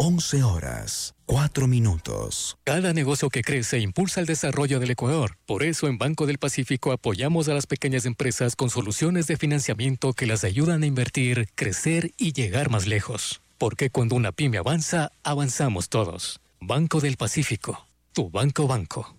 11 horas, 4 minutos. Cada negocio que crece impulsa el desarrollo del Ecuador. Por eso en Banco del Pacífico apoyamos a las pequeñas empresas con soluciones de financiamiento que las ayudan a invertir, crecer y llegar más lejos. Porque cuando una pyme avanza, avanzamos todos. Banco del Pacífico, tu banco.